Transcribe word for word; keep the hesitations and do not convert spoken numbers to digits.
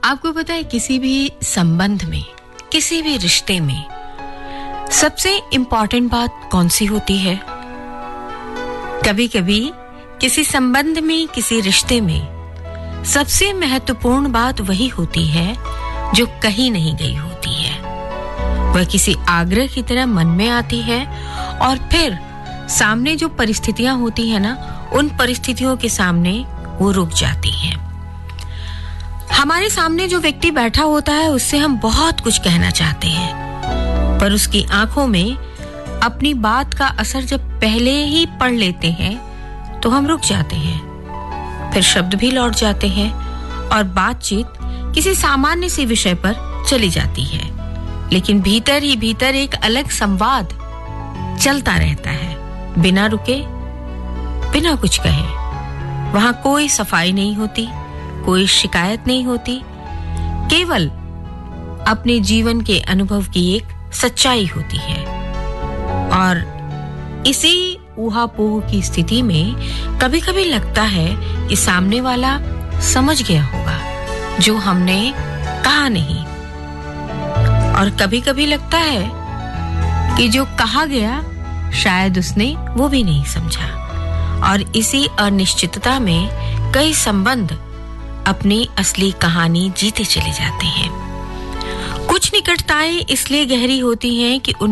आपको पता है, किसी भी संबंध में, किसी भी रिश्ते में सबसे इंपॉर्टेंट बात कौन सी होती है? कभी-कभी किसी संबंध में, किसी रिश्ते में सबसे महत्वपूर्ण बात वही होती है जो कहीं नहीं गई होती है। वह किसी आग्रह की तरह मन में आती है और फिर सामने जो परिस्थितियां होती है ना, उन परिस्थितियों के सामने वो रुक जाती हैं। हमारे सामने जो व्यक्ति बैठा होता है उससे हम बहुत कुछ कहना चाहते हैं, पर उसकी आंखों में अपनी बात का असर जब पहले ही पढ़ लेते हैं तो हम रुक जाते हैं। फिर शब्द भी लौट जाते हैं और बातचीत किसी सामान्य सी विषय पर चली जाती है, लेकिन भीतर ही भीतर एक अलग संवाद चलता रहता है, बिना रुके, बिना कुछ कहे। वहां कोई सफाई नहीं होती, कोई शिकायत नहीं होती, केवल अपने जीवन के अनुभव की एक सच्चाई होती है। और इसी ऊहापोह की स्थिति में कभी-कभी लगता है कि सामने वाला समझ गया होगा जो हमने कहा नहीं, और कभी-कभी लगता है कि जो कहा गया शायद उसने वो भी नहीं समझा। और इसी अनिश्चितता में कई संबंध अपनी असली कहानी जीते चले जाते हैं। कुछ निकटताएं इसलिए गहरी होती हैं कि उन